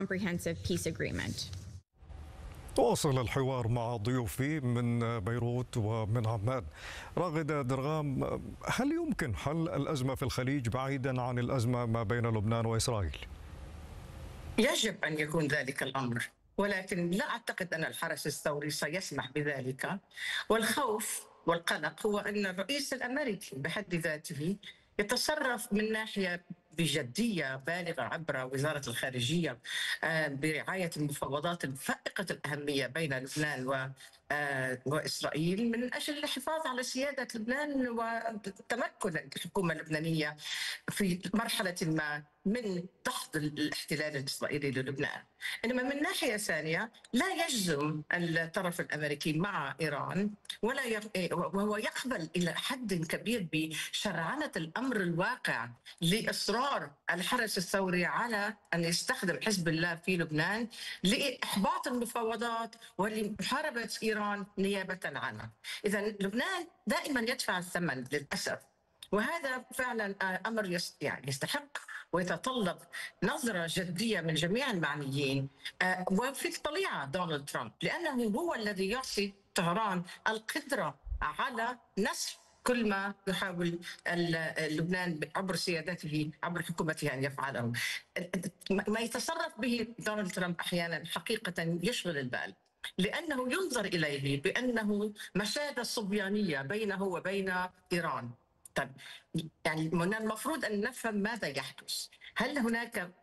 comprehensive peace agreement. واصل الحوار مع ضيوفي من بيروت ومن عمان. راغدة درغام، هل يمكن حل الأزمة في الخليج بعيدا عن الأزمة ما بين لبنان وإسرائيل؟ يجب أن يكون ذلك الأمر، ولكن لا أعتقد أن الحرس الثوري سيسمح بذلك. والخوف والقلق هو أن الرئيس الأمريكي بحد ذاته يتصرف من ناحية بجدية بالغة عبر وزارة الخارجية برعاية المفاوضات الفائقة الأهمية بين لبنان وإسرائيل من أجل الحفاظ على سيادة لبنان وتمكن الحكومة اللبنانية في مرحلة ما من دحض الاحتلال الإسرائيلي للبنان. إنما من ناحية ثانية لا يجزم الطرف الأمريكي مع إيران وهو يقبل إلى حد كبير بشرعنة الأمر الواقع لإصرار الحرس الثوري على أن يستخدم حزب الله في لبنان لإحباط المفاوضات ولمحاربة إيران نيابة عنها. إذا لبنان دائما يدفع الثمن للأسف، وهذا فعلا أمر يستحق ويتطلب نظرة جدية من جميع المعنيين وفي الطليعة دونالد ترامب، لأنه هو الذي يعطي طهران القدرة على نسف كل ما يحاول لبنان عبر سيادته عبر حكومته أن يفعله. ما يتصرف به دونالد ترامب أحيانا حقيقة يشغل البال، لأنه ينظر إليه بأنه مشاهد صبيانية بينه وبين إيران. طيب يعني من المفروض أن نفهم ماذا يحدث. هل هناك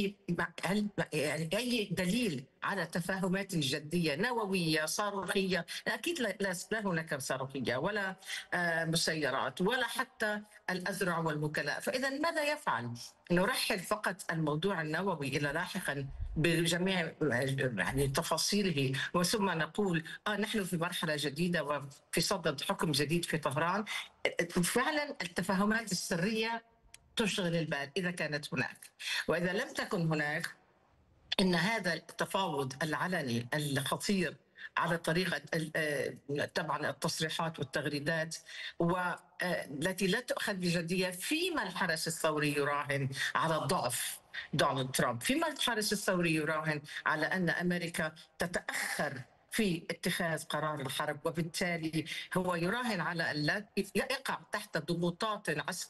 أي دليل على تفاهمات جدية نووية صاروخية؟ أكيد لا هناك صاروخية ولا مسيرات ولا حتى الأذرع والوكلاء. فإذا ماذا يفعل؟ نرحل فقط الموضوع النووي إلى لاحقا بجميع يعني تفاصيله، وثم نقول نحن في مرحلة جديدة وفي صدد حكم جديد في طهران. فعلا التفاهمات السرية تشغل البال إذا كانت هناك، وإذا لم تكن هناك إن هذا التفاوض العلني الخطير على طريقة طبعا التصريحات والتغريدات والتي لا تؤخذ بجدية، فيما الحرس الثوري يراهن على ضعف دونالد ترامب، فيما الحرس الثوري يراهن على أن أمريكا تتأخر في اتخاذ قرار الحرب، وبالتالي هو يراهن على أن لا يقع تحت ضغوطات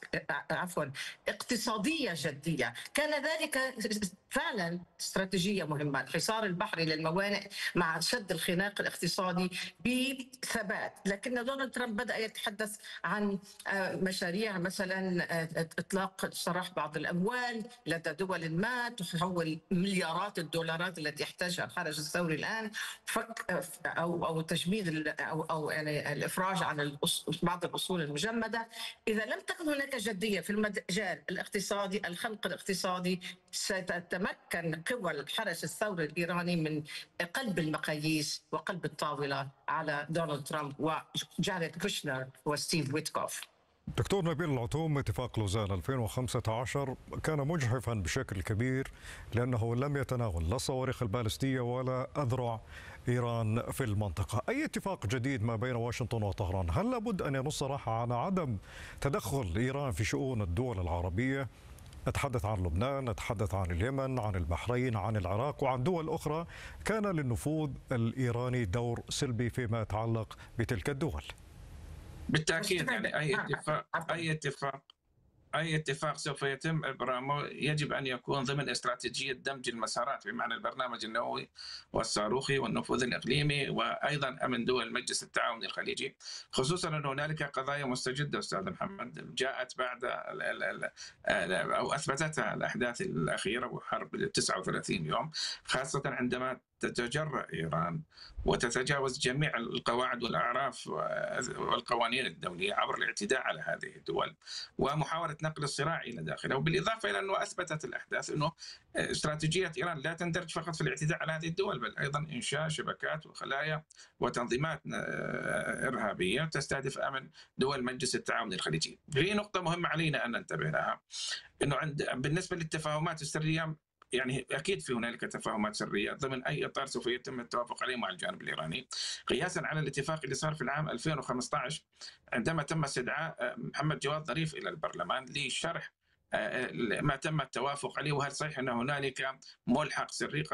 اقتصادية جدية. كان ذلك فعلا استراتيجية مهمة، الحصار البحري للموانئ مع شد الخناق الاقتصادي بثبات. لكن دونالد ترامب بدأ يتحدث عن مشاريع مثلا إطلاق سراح بعض الأموال لدى دول ما تحول مليارات الدولارات التي يحتاجها الحرس الثوري الآن، أو تجميد أو يعني الإفراج عن بعض الأصول المجمدة. إذا لم تكن هناك جدية في المجال الاقتصادي الخنق الاقتصادي، ستتمكن قوى الحرس الثوري الإيراني من قلب المقاييس وقلب الطاولة على دونالد ترامب وجاريد كوشنر وستيف ويتكوف. دكتور نبيل العتوم، اتفاق لوزان 2015 كان مجحفا بشكل كبير لأنه لم يتناول لا الصواريخ البالستية ولا أذرع إيران في المنطقة. أي اتفاق جديد ما بين واشنطن وطهران؟ هل لابد أن ينص صراحة على عدم تدخل إيران في شؤون الدول العربية؟ نتحدث عن لبنان، نتحدث عن اليمن، عن البحرين، عن العراق وعن دول أخرى كان للنفوذ الإيراني دور سلبي فيما يتعلق بتلك الدول. بالتأكيد يعني أي اتفاق سوف يتم إبرامه يجب أن يكون ضمن استراتيجية دمج المسارات، بمعنى البرنامج النووي والصاروخي والنفوذ الإقليمي وأيضا أمن دول مجلس التعاون الخليجي، خصوصا أن هنالك قضايا مستجدة أستاذ محمد جاءت بعد أو أثبتتها الأحداث الأخيرة وحرب 39 يوم، خاصة عندما تتجرأ إيران وتتجاوز جميع القواعد والأعراف والقوانين الدولية عبر الاعتداء على هذه الدول ومحاولة نقل الصراع إلى داخلها. وبالإضافة إلى أنه أثبتت الأحداث أنه استراتيجية إيران لا تندرج فقط في الاعتداء على هذه الدول، بل أيضا إنشاء شبكات وخلايا وتنظيمات إرهابية تستهدف أمن دول مجلس التعاون الخليجي. في نقطة مهمة علينا أن ننتبه لها، أنه بالنسبة للتفاهمات السرية يعني أكيد في هنالك تفاهمات سرية ضمن أي إطار سوف يتم التوافق عليه مع الجانب الإيراني، قياسا على الاتفاق اللي صار في العام 2015 عندما تم استدعاء محمد جواد ظريف إلى البرلمان لشرح ما تم التوافق عليه، وهل صحيح أن هنالك ملحق سري.